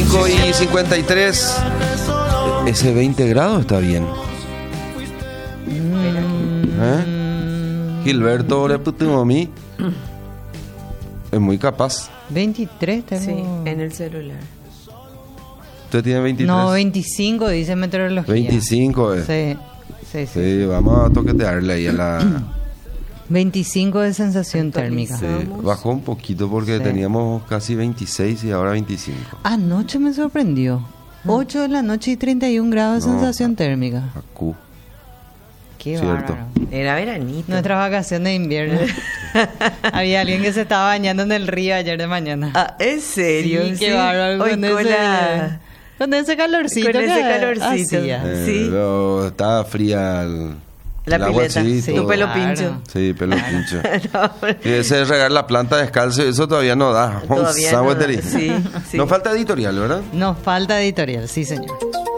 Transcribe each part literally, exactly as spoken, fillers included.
cinco y cincuenta y tres. Ese veinte grados está bien. ¿Eh? Gilberto Oreputumomi es muy capaz. veintitrés tengo. Sí, en el celular. ¿Usted tiene veintitrés? No, veinticinco dice meteorología. veinticinco es. Sí, sí, sí. Sí, vamos a toquetearle ahí a la... veinticinco de sensación térmica. Sí, bajó un poquito porque Sí. teníamos casi veintiséis y ahora veinticinco. Anoche me sorprendió. ocho de la noche y treinta y un grados de No, sensación térmica. Acu. Qué Cierto. bárbaro. Era veranito. Nuestras vacaciones de invierno. Había alguien que se estaba bañando en el río ayer de mañana. Ah, ¿en serio? Sí, qué bárbaro. Hoy Con, con ese, la- con ese calorcito. Con ese que calorcito. hacía. Eh, Sí. pero estaba fría el, La el agua, pileta. sí, Sí, todo. tu pelo Claro. pincho. Sí, pelo pincho. No, Y ese de regar la planta descalzo, eso todavía no da. Todavía Vamos, no da. Teri. Sí, sí. Nos falta editorial, ¿verdad? Nos falta editorial, sí señor.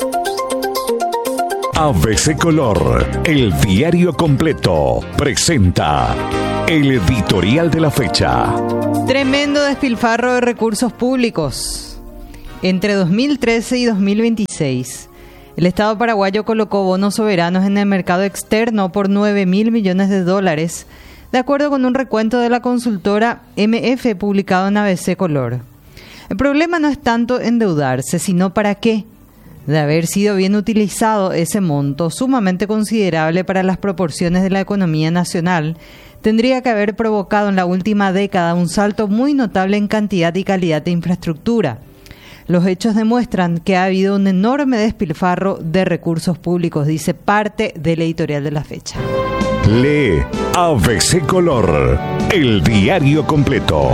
A B C Color, el diario completo, presenta el editorial de la fecha. Tremendo despilfarro de recursos públicos. Entre dos mil trece y dos mil veintiséis, el Estado paraguayo colocó bonos soberanos en el mercado externo por nueve mil millones de dólares, de acuerdo con un recuento de la consultora M F publicado en A B C Color. El problema no es tanto endeudarse, sino para qué. De haber sido bien utilizado ese monto, sumamente considerable para las proporciones de la economía nacional, tendría que haber provocado en la última década un salto muy notable en cantidad y calidad de infraestructura. Los hechos demuestran que ha habido un enorme despilfarro de recursos públicos, dice parte del editorial de la fecha. Lee A B C Color, el diario completo.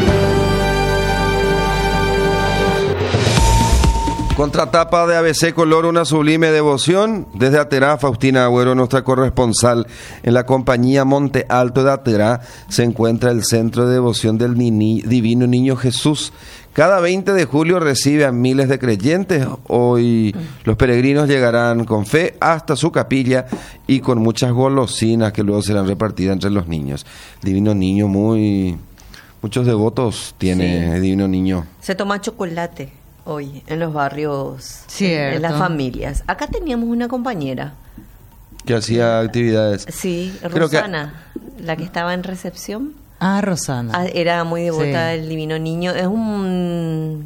Contratapa de A B C Color, una sublime devoción. Desde Aterá, Faustina Agüero, nuestra corresponsal en la compañía Monte Alto de Aterá, se encuentra el centro de devoción del Nini, Divino Niño Jesús. Cada veinte de julio recibe a miles de creyentes. Hoy los peregrinos llegarán con fe hasta su capilla y con muchas golosinas que luego serán repartidas entre los niños. Divino Niño, muy... muchos devotos tiene Sí. el Divino Niño. Se toma chocolate hoy en los barrios, Cierto. en las familias. Acá teníamos una compañera, Que hacía actividades. sí, Creo que- Rosana, la que estaba en recepción. Ah, Rosana. Ah, era muy devota Sí. del Divino Niño. Es un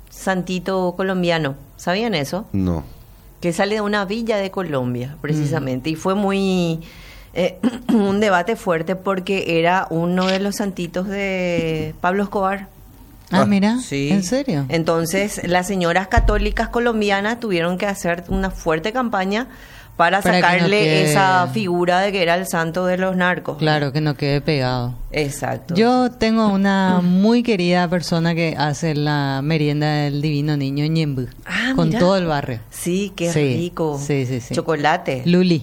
santito colombiano. ¿Sabían eso? No. Que sale de una villa de Colombia, precisamente. Y fue muy... eh, un debate fuerte porque era uno de los santitos de Pablo Escobar. Ah, Ah, mira, Sí. ¿en serio? Entonces, las señoras católicas colombianas tuvieron que hacer una fuerte campaña para, Para que no sacarle quede- esa figura de que era el santo de los narcos. Claro, que no quede pegado. Exacto. Yo tengo una muy querida persona que hace la merienda del Divino Niño en Ñemby, Ah, con mira. todo el barrio. Sí, qué Sí, rico. sí, sí, sí. Chocolate. Luli.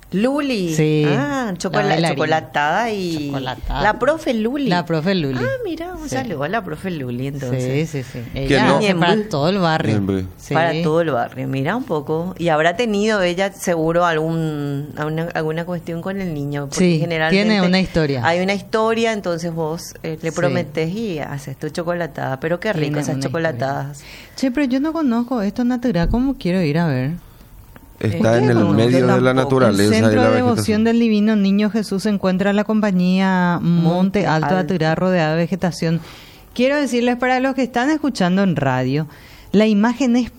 Luli. Sí. Ah, chocola- La bailarina. chocolatada y... Chocolatada. La profe Luli. La profe Luli. Ah, mira, un Sí. saludo a la profe Luli Sí, entonces. sí, sí. Que Ella no- hace para Ñemby. todo el barrio. Ñemby. Sí. Para todo el barrio, mira un poco. Y habrá tenido ella seguro algún alguna, alguna cuestión con el niño. Porque Sí, generalmente tiene una historia. Hay una historia, entonces vos eh, le Sí. prometés y haces tu chocolatada. Pero qué Tiene rico esas una chocolatadas. Che, pero yo no conozco esto natural. ¿Cómo quiero ir a ver? Está Eh, en el no, medio yo de la tampoco. naturaleza. El y centro la de devoción vegetación. del Divino Niño Jesús se encuentra en la compañía Monte Monte Alto de Alto. Aturá, rodeado de vegetación. Quiero decirles para los que están escuchando en radio, la imagen es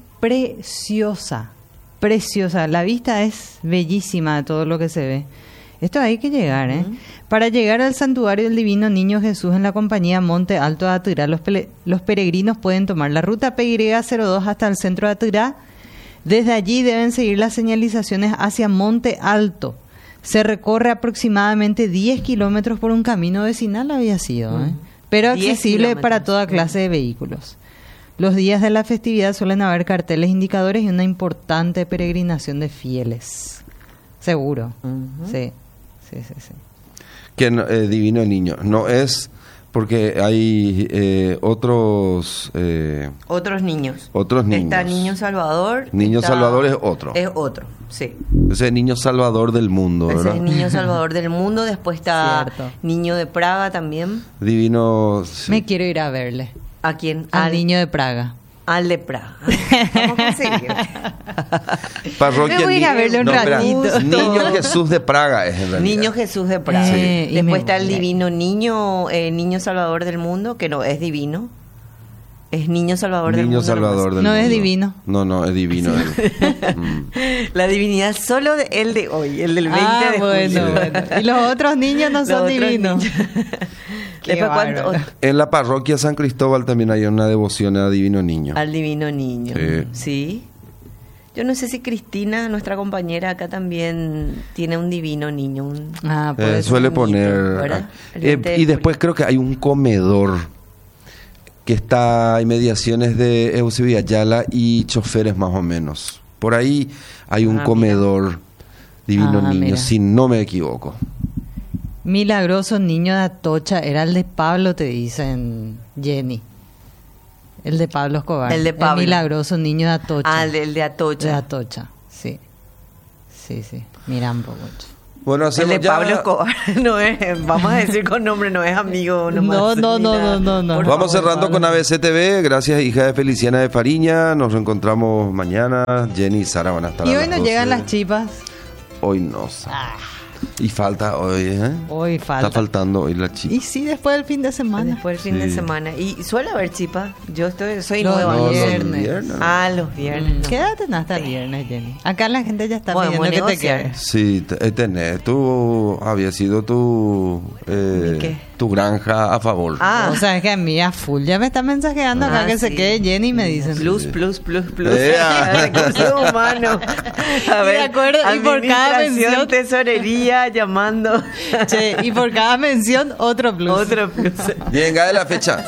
preciosa, preciosa. La vista es bellísima de todo lo que se ve. Esto hay que llegar, ¿eh? Para llegar al santuario del Divino Niño Jesús en la compañía Monte Alto de Aturá, los, pele- los peregrinos pueden tomar la ruta P Y cero dos hasta el centro de Aturá. Desde allí deben seguir las señalizaciones hacia Monte Alto. Se recorre aproximadamente diez kilómetros por un camino vecinal, había sido, ¿eh? Pero diez accesible para kilómetros. toda clase de vehículos. Los días de la festividad suelen haber carteles indicadores y una importante peregrinación de fieles. Seguro. Ujú. Sí, sí, sí, sí. Que no- eh, Divino Niño. No es porque hay eh, otros eh, Otros niños. otros niños. Está Niño Salvador. Niño está- Salvador es otro. Es otro, sí. Ese niño salvador del mundo, Ese ¿verdad? es Niño Salvador del mundo. Después está Cierto. Niño de Praga también. Divino. sí. Me quiero ir a verle. ¿A quién? Al niño de Praga. Al de Praga. Vamos a conseguir. Parroquia Me voy a ir a Ni- verlo un no, espera, ratito. Niño Jesús de Praga es en realidad. Niño Jesús de Praga. Eh, y me Después está el voy a- divino niño, eh, niño salvador del mundo, que no es divino. Es niño salvador del Niño mundo. Salvador del No mundo. es divino. No, no, es divino. él. Mm. nomás. La divinidad solo de, el de hoy, el del veinte Ah, de bueno, julio. bueno. Y los otros niños no Los son otros divinos. niños. Qué Después, ¿cuánto? bárbaro. En la parroquia San Cristóbal también hay una devoción a Divino Niño. Al divino niño. Sí. Sí. Yo no sé si Cristina, nuestra compañera acá, también tiene un divino niño. Un, Ah, Eh, pues eso. suele bonito, poner. ¿verdad? El eh, veinte de y después julio. creo que hay un comedor que está en mediaciones de Eusebio Ayala y choferes más o menos. Por ahí hay un Ah, comedor Divino Ah, Niño, mira. si no me equivoco. milagroso niño de Atocha era el de Pablo, te dicen Jenny. El de Pablo Escobar. El de Pablo. milagroso niño de Atocha. Ah, el de, el de De Atocha. Atocha, sí. Sí, sí. Mira un poco. Bueno, El hacemos de ya- Pablo Escobar. No es, vamos a decir con nombre, no es amigo. No, nomás, no, ni no, nada. no, no, no. Por Vamos favor. cerrando con A B C T V. Gracias, hija de Feliciana de Fariña. Nos reencontramos mañana. Jenny y Sara van a estar Y a hoy las nos llegan doce. las chipas. Hoy no. Sara. Y falta hoy, ¿eh? Hoy falta. Está faltando hoy la chica. Y sí, después del fin de semana. Después del fin de Sí. semana. Y suele haber chipa. Yo estoy, soy Los nueva. No, los viernes. viernes. Ah, los viernes. no. Quédate hasta el viernes, Jenny. Acá la gente ya está Podemos pidiendo que te negociar. quedes. Sí, te- eh, tenés, tú había sido tu eh, ¿Mi qué? tu granja a favor. Ah, O sea, es que a mí a full ya me está mensajeando acá Ah, que se sí. quede Jenny y me dicen. plus, plus, plus, plus. Ea. Recursos humanos. A De acuerdo, y por cada administración, mención- tesorería, llamando. Che, y por cada mención, otro plus. Otro plus. Venga de la fecha.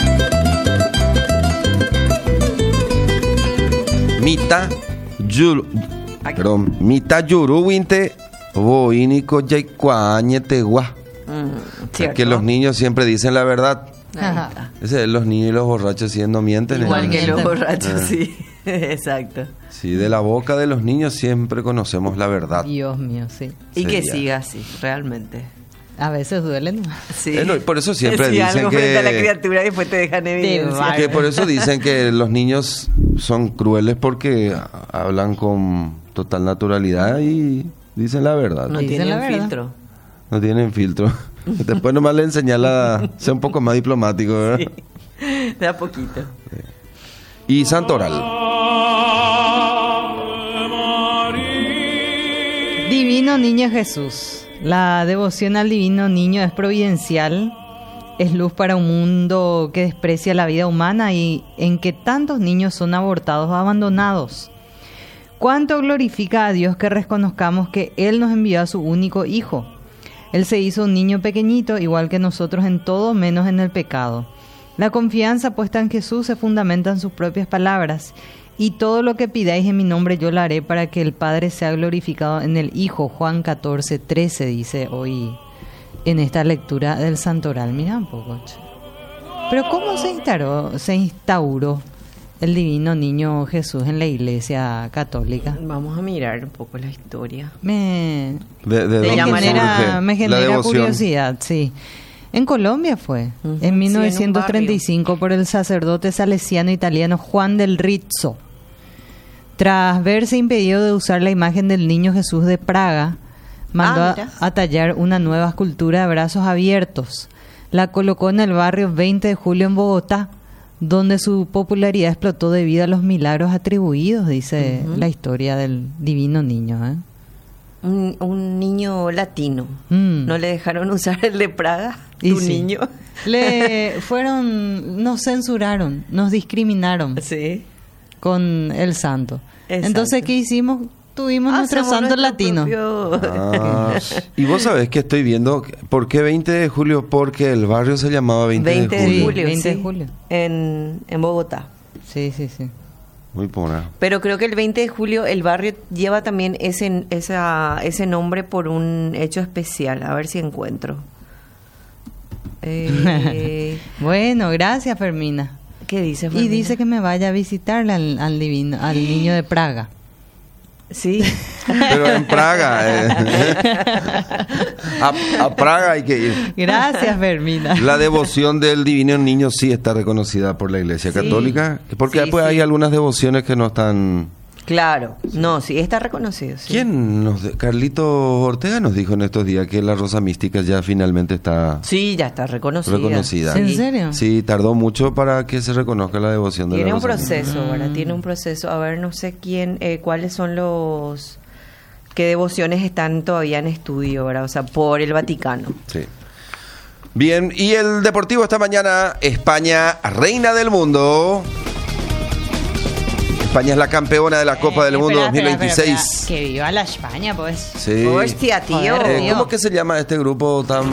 Mita yur, perdón, mita yuruwinte boínico yaikuañe tegua. Mm, Es cierto. que los niños siempre dicen la verdad. Ajá. Ese es los niños y los borrachos si no mienten. Igual ¿eh? que los Mienten. borrachos, Ah. sí. Exacto. Sí, de la boca de los niños siempre conocemos la verdad. Dios mío, sí. Y que Sería. siga así, realmente. A veces duelen. Sí. Eh, no, y por eso siempre Sí, dicen algo que- frente a la criatura y después te dejan evidencia. va. Que por eso dicen que los niños son crueles porque hablan con total naturalidad y dicen la verdad. No Dicen tienen la verdad. filtro. No tienen filtro. Después nomás le enseñar a ser un poco más diplomático, ¿verdad? De a poquito. Y Santoral. Divino Niño Jesús. La devoción al Divino Niño es providencial, es luz para un mundo que desprecia la vida humana y en que tantos niños son abortados o abandonados. Cuánto glorifica a Dios que reconozcamos que Él nos envió a su único Hijo. Él se hizo un niño pequeñito, igual que nosotros en todo menos en el pecado. La confianza puesta en Jesús se fundamenta en sus propias palabras. Y todo lo que pidáis en mi nombre yo lo haré para que el Padre sea glorificado en el Hijo. Juan catorce, trece dice hoy en esta lectura del Santoral. Mira un poco. Che. Pero ¿cómo se instauró, se instauró el Divino Niño Jesús en la Iglesia Católica? Vamos a mirar un poco la historia. Me, ¿De, de Te dónde me llama genera, surge me la genera devoción? curiosidad, sí. En Colombia fue, Ujú, en sí, en un mil novecientos treinta y cinco, por el sacerdote salesiano italiano Juan del Rizzo. Tras verse impedido de usar la imagen del Niño Jesús de Praga, mandó Ah, a, mira. a tallar una nueva escultura de brazos abiertos. La colocó en el barrio veinte de julio en Bogotá, donde su popularidad explotó debido a los milagros atribuidos, dice Ujú. la historia del Divino Niño. ¿eh? Un, un niño latino. Mm. ¿No le dejaron usar el de Praga? Y Tu sí. niño. Le fueron, nos censuraron, nos discriminaron Sí. con el santo. Exacto. Entonces, ¿qué hicimos? Tuvimos nuestro Hacemos santo nuestro latino. propio- Ah, y vos sabés que estoy viendo, ¿por qué veinte de julio? Porque el barrio se llamaba veinte, veinte de de julio. julio. veinte de sí, julio. En, en Bogotá. Sí, sí, sí. Muy pura. Pero creo que el veinte de julio el barrio lleva también ese, esa, ese nombre por un hecho especial. A ver si encuentro. Eh, Bueno, gracias, Fermina. ¿Qué dice? Y Fermina? dice que me vaya a visitar al, al divino, al niño de Praga. Sí. Pero en Praga. eh. a, a Praga hay que ir. Gracias, Fermina. La devoción del Divino Niño sí está reconocida por la Iglesia Sí. Católica, porque Sí, después sí. hay algunas devociones que no están... Claro. No, sí, está reconocido. Sí. ¿Quién nos... de- Carlito Ortega nos dijo en estos días que la Rosa Mística ya finalmente está Sí, ya está reconocida. reconocida. Sí. ¿En serio? Sí, tardó mucho para que se reconozca la devoción de Tiene la un Rosa Mística. proceso, ¿verdad? Tiene un proceso. A ver, no sé quién, eh, cuáles son los... qué devociones están todavía en estudio, ¿verdad? O sea, por el Vaticano. Sí. Bien, y el Deportivo esta mañana, España, reina del mundo. España es la campeona de la Copa del Eh, Mundo espera, dos mil espera, veintiséis. espera, Que viva la España, pues. Sí. Hostia, tío. Joder, Eh, tío. ¿Cómo que se llama este grupo tan...?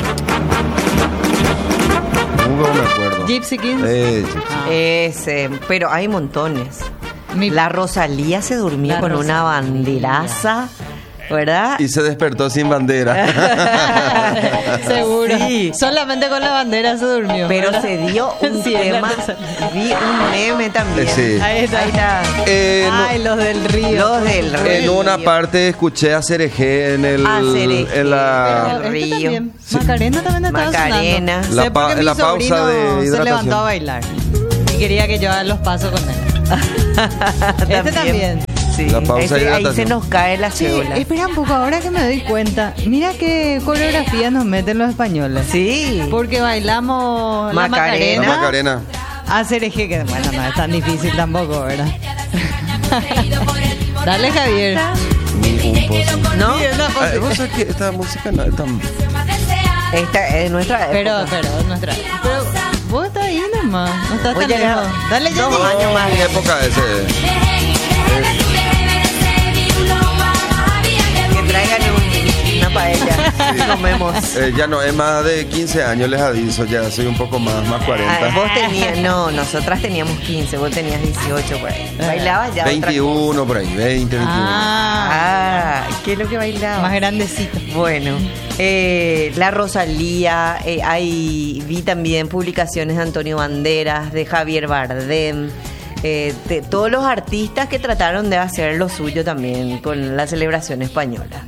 No me acuerdo. Gypsy Kings. Eh, Gypsy. Ah. Ese, pero hay montones. Mi- La Rosalía se durmió La con una Rosalía. banderaza, ¿verdad? Y se despertó sin bandera. Seguro. Sí. Solamente con la bandera se durmió. Pero ¿verdad? se dio un Sí, tema, la Rosalía. vi un meme también. Eh, sí. Ahí está. Ahí está. Eh, no- Ay, los del río. Los del río. En una parte escuché a Cereje en el... A Cereje. En la... Pero este Río. también. Macarena también estaba Macarena. sonando. La Sé pa- porque en mi la pausa sobrino de se hidratación. levantó a bailar. Y quería que yo haga los pasos con él. Este también. Sí. La pausa Ese- de ahí hidratación. se nos cae la Sí, cédula. espera un poco, ahora que me doy cuenta. Mira qué coreografía nos meten los españoles. Sí. Porque bailamos la Macarena. La Macarena. Macarena. Hacer eje, que bueno, no es tan difícil tampoco, ¿verdad? Dale, Javier. Un poco. ¿No? Sí, es una cosa. Ah, vos sabés que esta música no es tan... Esta es nuestra Pero, época. pero, nuestra. Pero vos estás ahí nomás. No estás tan Oye, lejos. Dale, ya. dos di. años más. Mi época ese... Que traigan un- una paella. Comemos. Eh, ya no, es más de quince años, les aviso, ya soy un poco más, más Ah, cuarenta. vos tenías, no, nosotras teníamos quince, vos tenías dieciocho por ahí. Bailabas ya. otra veintiuno por ahí, veinte, veintiuno. Ah, Ah, ¿qué es lo que bailaba? más grandecito. Bueno, eh, la Rosalía, eh, hay, vi también publicaciones de Antonio Banderas, de Javier Bardem, eh, de todos los artistas que trataron de hacer lo suyo también con la celebración española.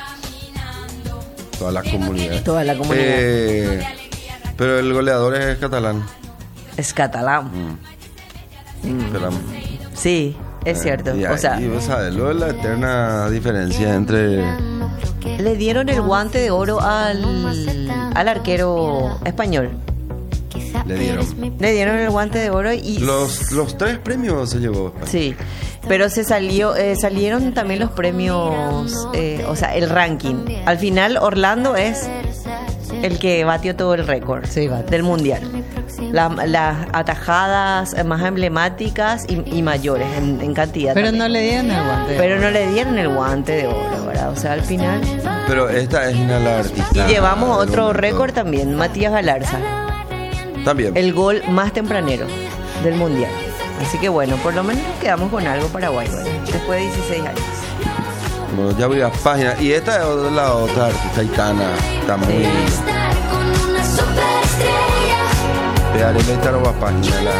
Toda la comunidad. Toda la comunidad. Eh, pero el goleador es catalán. Es catalán. Esperamos. Sí, es cierto. Y, O sea, y vos sabés, lo de la eterna diferencia entre... le dieron el guante de oro al, al arquero español. Le dieron. Le dieron el guante de oro y... Los, los tres premios se llevó. Sí, pero se salió, eh, salieron también los premios, eh, o sea, el ranking. Al final Orlando es el que batió todo el récord Sí, batió. del mundial. La- las atajadas más emblemáticas y, y mayores en, en cantidad. Pero también. no le dieron el guante. Pero no le dieron el guante de oro, ¿verdad? O sea, al final. Pero esta es una la artista. Y llevamos del otro momento. récord también, Matías Galarza, También. el gol más tempranero del mundial. Así que bueno, por lo menos nos quedamos con algo Paraguay, bueno, después de dieciséis años. Bueno, ya abrí las páginas. Y esta es la otra artista itana. Está muy... Sí. Pegaré la esta página. La...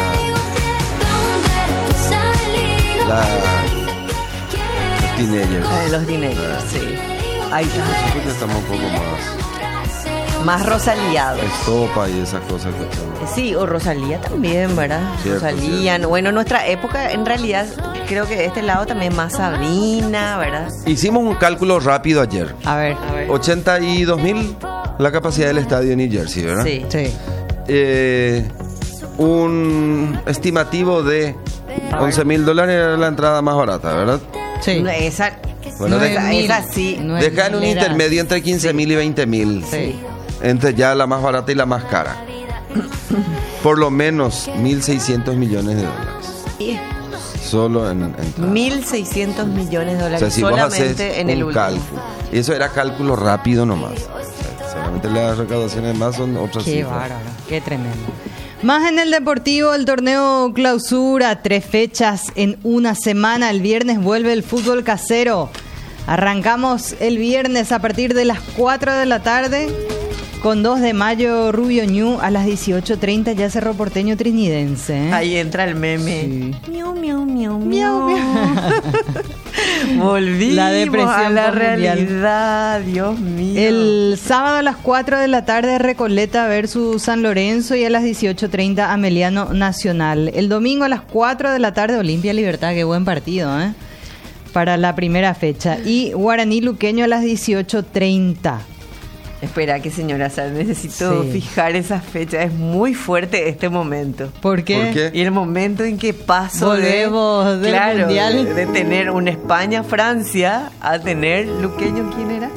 La... Los teenagers. Eh, los teenagers, sí. Ahí está. Nosotros ya estamos un poco más... Más rosaliados. Estopa y esas cosas que estamos... Sí, o Rosalía también, ¿verdad? Cierto, Rosalía. cierto. Bueno, nuestra época, en realidad, creo que de este lado también más Sabrina, ¿verdad? Hicimos un cálculo rápido ayer. A ver. ochenta y dos mil la capacidad del estadio de New Jersey, ¿verdad? Sí. Sí. Eh, un estimativo de once mil dólares era la entrada más barata, ¿verdad? Sí. Esa, Bueno, Nueve esa, mil. esa sí. Nueve Deja en un mil era- intermedio entre quince mil y veinte mil. Sí. Entre ya la más barata y la más cara. Por lo menos mil seiscientos millones de dólares. Y Solo en, en entrada. mil seiscientos millones de O dólares sea, si vos solamente haces en el un último. cálculo. Y eso era cálculo rápido nomás. O sea, solamente las recaudaciones más son otras Qué cifras. bárbaro, qué tremendo. Más en el deportivo, el torneo clausura, tres fechas en una semana. El viernes vuelve el fútbol casero. Arrancamos el viernes a partir de las cuatro de la tarde con dos de mayo Rubio Ñu a las dieciocho treinta ya Cerro Porteño Trinidense. ¿eh? Ahí entra el meme. Sí. Miu, miau, miau, Miau, miau. Volvimos La depresión a la mundial. realidad, Dios mío. El sábado a las cuatro de la tarde Recoleta versus San Lorenzo y a las dieciocho treinta Ameliano Nacional. El domingo a las cuatro de la tarde Olimpia Libertad, qué buen partido, ¿eh? Para la primera fecha. Y Guaraní Luqueño a las dieciocho treinta. Espera, que señora Sal, necesito Sí. fijar esa fecha. Es muy fuerte este momento. ¿Por qué? ¿Por qué? Y el momento en que paso Volvemos de, del claro, Mundial. de, de tener un España-Francia a tener Luqueño, ¿quién era?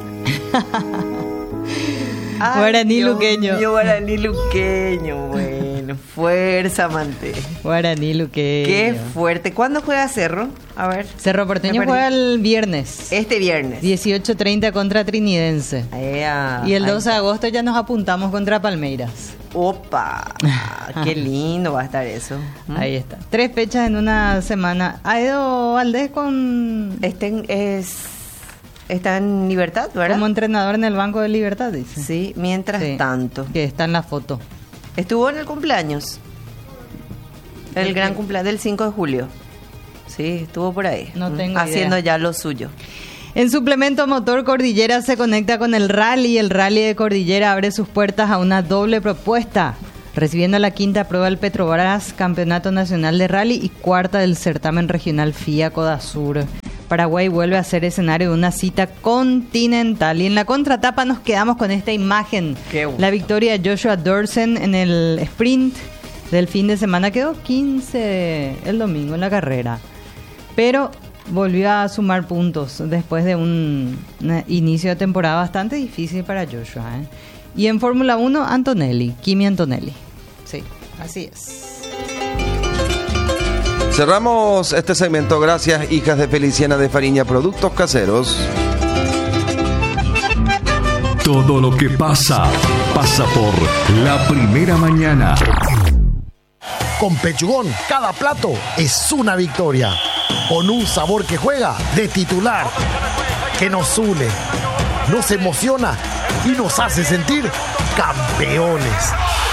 Ay, Guaraní Dios Luqueño. mío, Guaraní Luqueño, bueno, fuerza, Mante. Guaraní Luqueño. Qué fuerte. ¿Cuándo juega Cerro? A ver. Cerro Porteño Me juega perdí. el viernes. Este viernes. dieciocho treinta contra Trinidense. Ea, Y el ay, doce de agosto ya nos apuntamos contra Palmeiras. Opa, qué lindo va a estar eso. ¿Mm? Ahí está. Tres fechas en una semana. Aedo Valdés con Este en- es, está en libertad, ¿verdad? como entrenador en el Banco de Libertad, dice. Sí, mientras Sí, tanto. que está en la foto. Estuvo en el cumpleaños. El ¿El gran qué? cumpleaños del cinco de julio. Sí, estuvo por ahí. No ¿Mm? tengo Haciendo idea. ya lo suyo. En suplemento motor, Cordillera se conecta con el rally. El rally de Cordillera abre sus puertas a una doble propuesta, recibiendo la quinta prueba del Petrobras Campeonato Nacional de Rally y cuarta del certamen regional F I A Codasur. Paraguay vuelve a ser escenario de una cita continental. Y en la contratapa nos quedamos con esta imagen. Qué bueno. La victoria de Joshua Dorsen en el sprint del fin de semana. Quedó quince el domingo en la carrera. Pero volvió a sumar puntos después de un, un inicio de temporada bastante difícil para Joshua, ¿eh? Y en Fórmula uno, Antonelli, Kimi Antonelli. Sí, así es. Cerramos este segmento. Gracias, hijas de Feliciana de Fariña, productos caseros. Todo lo que pasa, pasa por La Primera Mañana. Con Pechugón, cada plato es una victoria. Con un sabor que juega de titular, que nos une, nos emociona y nos hace sentir campeones.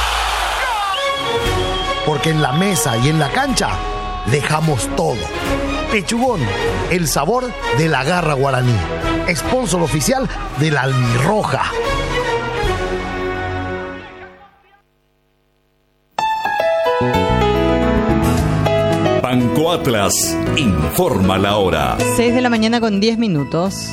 Porque en la mesa y en la cancha dejamos todo. Pechugón, el sabor de la garra guaraní. Sponsor oficial de la Albirroja. Banco Atlas informa la hora. seis de la mañana con diez minutos.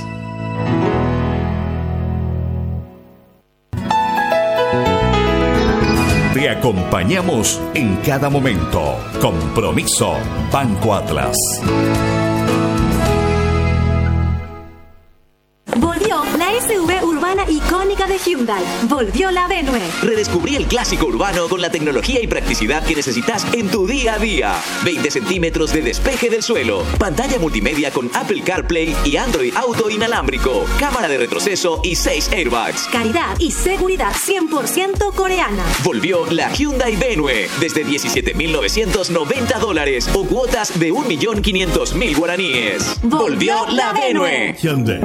Te acompañamos en cada momento. Compromiso Banco Atlas. Volvió la S U V urbana icónica de Hyundai. Volvió la Venue. Redescubrí el clásico urbano con la tecnología y practicidad que necesitas en tu día a día. veinte centímetros de despeje del suelo, pantalla multimedia con Apple CarPlay y Android Auto inalámbrico, cámara de retroceso y seis airbags. Calidad y seguridad cien por ciento coreana. Volvió la Hyundai Venue desde diecisiete mil novecientos noventa dólares o cuotas de un millón quinientos mil guaraníes. Volvió la Venue. Hyundai.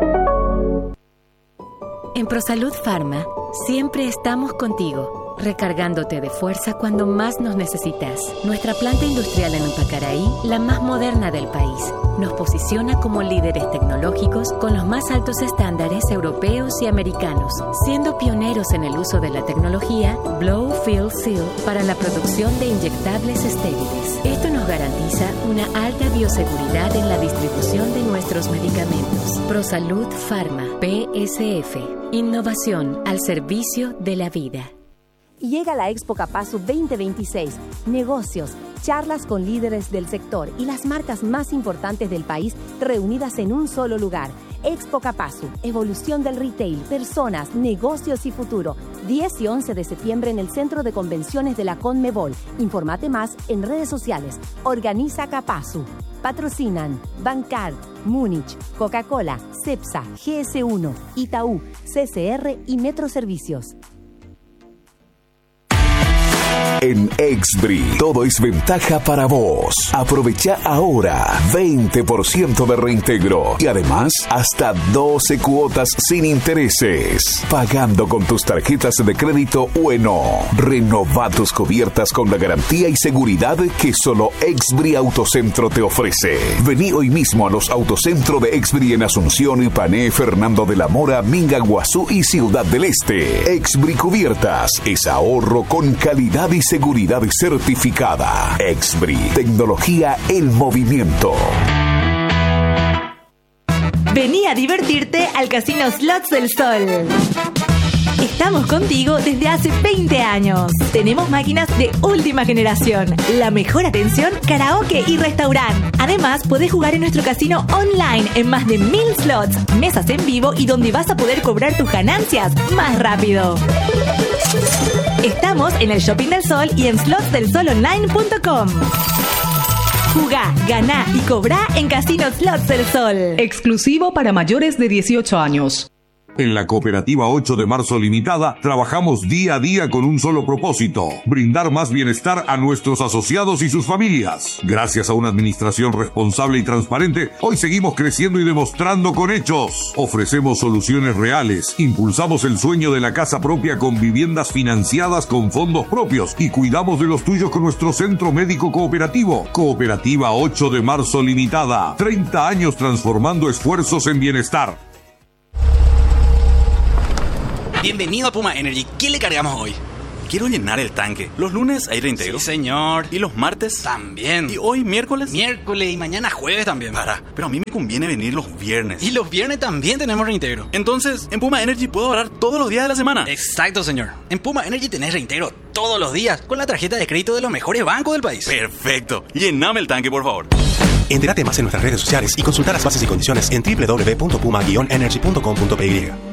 En ProSalud Pharma siempre estamos contigo, recargándote de fuerza cuando más nos necesitas. Nuestra planta industrial en Pacaraí, la más moderna del país, nos posiciona como líderes tecnológicos con los más altos estándares europeos y americanos, siendo pioneros en el uso de la tecnología Blow Fill Seal para la producción de inyectables estériles. Esto nos garantiza una alta bioseguridad en la distribución de nuestros medicamentos. ProSalud Pharma, P S F. Innovación al servicio de la vida. Llega la Expo Capazu veinte veintiséis. Negocios, charlas con líderes del sector y las marcas más importantes del país reunidas en un solo lugar. Expo Capazu, evolución del retail, personas, negocios y futuro. diez y once de septiembre en el Centro de Convenciones de la Conmebol. Informate más en redes sociales. Organiza Capazu. Patrocinan Bancar, Múnich, Coca-Cola, Cepsa, G S uno, Itaú, C C R y Metro Servicios. En Exbri, todo es ventaja para vos. Aprovecha ahora veinte por ciento de reintegro y además hasta doce cuotas sin intereses. Pagando con tus tarjetas de crédito Ueno. Renova tus cubiertas con la garantía y seguridad que solo Exbri Autocentro te ofrece. Vení hoy mismo a los Autocentro de Exbri en Asunción, Ipané, Fernando de la Mora, Minga, Guazú y Ciudad del Este. Exbri Cubiertas es ahorro con calidad y seguridad certificada. Exbri, tecnología en movimiento. Vení a divertirte al Casino Slots del Sol. Estamos contigo desde hace veinte años. Tenemos máquinas de última generación, la mejor atención, karaoke y restaurante. Además, podés jugar en nuestro casino online en más de mil slots, mesas en vivo y donde vas a poder cobrar tus ganancias más rápido. Estamos en el Shopping del Sol y en slots del sol online punto com. Jugá, ganá y cobrá en Casino Slots del Sol. Exclusivo para mayores de dieciocho años. En la Cooperativa ocho de marzo Limitada trabajamos día a día con un solo propósito: brindar más bienestar a nuestros asociados y sus familias. Gracias a una administración responsable y transparente, hoy seguimos creciendo y demostrando con hechos. Ofrecemos soluciones reales, impulsamos el sueño de la casa propia con viviendas financiadas con fondos propios y cuidamos de los tuyos con nuestro centro médico cooperativo. Cooperativa ocho de marzo Limitada, treinta años transformando esfuerzos en bienestar. Bienvenido a Puma Energy. ¿Qué le cargamos hoy? Quiero llenar el tanque. Los lunes hay reintegro. Sí, señor. ¿Y los martes? También. ¿Y hoy miércoles? Miércoles y mañana jueves también. Para, pero a mí me conviene venir los viernes. Y los viernes también tenemos reintegro. Entonces, en Puma Energy puedo ahorrar todos los días de la semana. Exacto, señor. En Puma Energy tenés reintegro todos los días con la tarjeta de crédito de los mejores bancos del país. Perfecto. Llename el tanque, por favor. Entérate más en nuestras redes sociales y consulta las bases y condiciones en doble u doble u doble u punto puma guion energy punto com punto p y.